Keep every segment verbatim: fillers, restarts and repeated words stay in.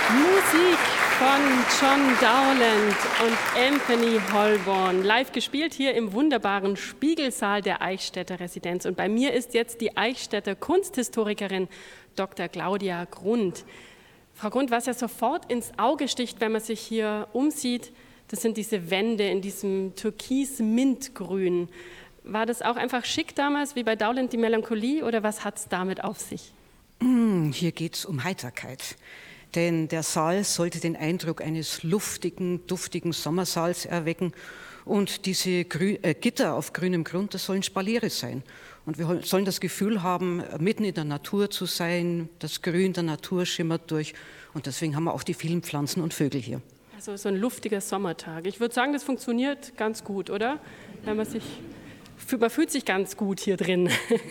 Musik von John Dowland und Anthony Holborn, live gespielt hier im wunderbaren Spiegelsaal der Eichstätter Residenz. Und bei mir ist jetzt die Eichstätter Kunsthistorikerin Doktor Claudia Grund. Frau Grund, was ja sofort ins Auge sticht, wenn man sich hier umsieht, das sind diese Wände in diesem türkis-mintgrün. War das auch einfach schick damals, wie bei Dowland die Melancholie, oder was hat es damit auf sich? Hier geht es um Heiterkeit. Denn der Saal sollte den Eindruck eines luftigen, duftigen Sommersaals erwecken. Und diese Grü äh, Gitter auf grünem Grund, das sollen Spaliere sein. Und wir sollen das Gefühl haben, mitten in der Natur zu sein. Das Grün der Natur schimmert durch. Und deswegen haben wir auch die vielen Pflanzen und Vögel hier. Also so ein luftiger Sommertag. Ich würde sagen, das funktioniert ganz gut, oder? Wenn man sich... Man fühlt sich ganz gut hier drin.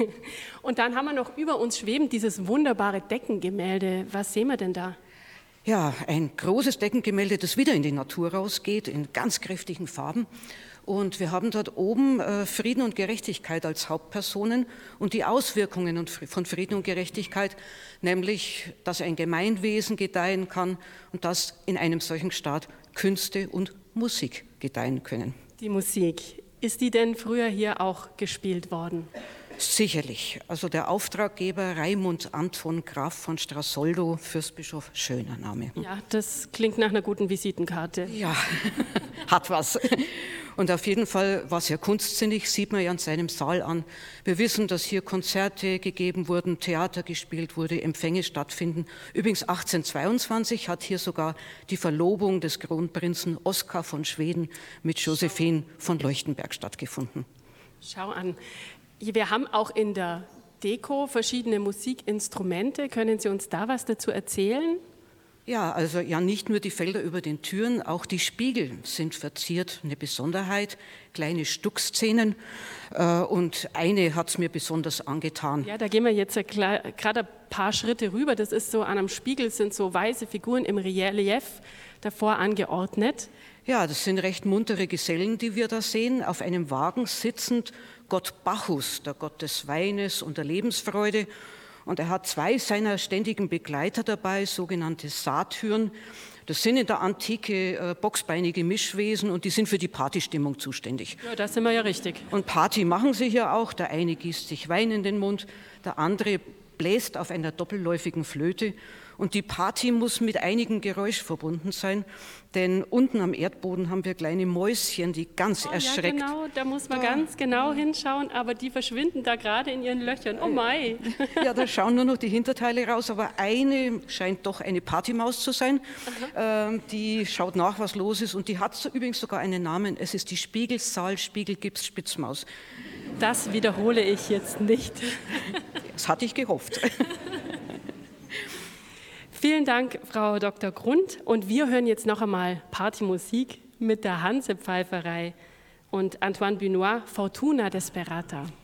Und dann haben wir noch über uns schwebend dieses wunderbare Deckengemälde. Was sehen wir denn da? Ja, ein großes Deckengemälde, das wieder in die Natur rausgeht, in ganz kräftigen Farben. Und wir haben dort oben äh, Frieden und Gerechtigkeit als Hauptpersonen und die Auswirkungen von Frieden und Gerechtigkeit, nämlich, dass ein Gemeinwesen gedeihen kann und dass in einem solchen Staat Künste und Musik gedeihen können. Die Musik. Ist die denn früher hier auch gespielt worden? Sicherlich. Also der Auftraggeber Raimund Anton Graf von Strassoldo, Fürstbischof, schöner Name. Ja, das klingt nach einer guten Visitenkarte. Ja, hat was. Und auf jeden Fall war es ja kunstsinnig, sieht man ja an seinem Saal an. Wir wissen, dass hier Konzerte gegeben wurden, Theater gespielt wurde, Empfänge stattfinden. Übrigens achtzehnhundertzweiundzwanzig hat hier sogar die Verlobung des Kronprinzen Oskar von Schweden mit Josephine von Leuchtenberg stattgefunden. Schau an. Wir haben auch in der Deko verschiedene Musikinstrumente. Können Sie uns da was dazu erzählen? Ja, also ja, nicht nur die Felder über den Türen, auch die Spiegel sind verziert, eine Besonderheit, kleine Stuckszenen, äh, und eine hat es mir besonders angetan. Ja, da gehen wir jetzt gerade ein paar Schritte rüber. Das ist so, an einem Spiegel sind so weiße Figuren im Relief davor angeordnet. Ja, das sind recht muntere Gesellen, die wir da sehen, auf einem Wagen sitzend, Gott Bacchus, der Gott des Weines und der Lebensfreude. Und er hat zwei seiner ständigen Begleiter dabei, sogenannte Satyren. Das sind in der Antike äh, boxbeinige Mischwesen und die sind für die Partystimmung zuständig. Ja, da sind wir ja richtig. Und Party machen sie hier auch. Der eine gießt sich Wein in den Mund, der andere bläst auf einer doppelläufigen Flöte. Und die Party muss mit einigem Geräusch verbunden sein, denn unten am Erdboden haben wir kleine Mäuschen, die ganz oh, erschreckt. Ja, genau, da muss man da. ganz genau hinschauen, aber die verschwinden da gerade in ihren Löchern. Oh mei! Ja, da schauen nur noch die Hinterteile raus, aber eine scheint doch eine Partymaus zu sein. Ähm, die schaut nach, was los ist, und die hat so, übrigens sogar einen Namen. Es ist die Spiegelsaal Spiegelgips Spitzmaus. Das wiederhole ich jetzt nicht. Das hatte ich gehofft. Vielen Dank, Frau Doktor Grund. Und wir hören jetzt noch einmal Partymusik mit der Hanse-Pfeiferei und Antoine Bunois, Fortuna Desperata.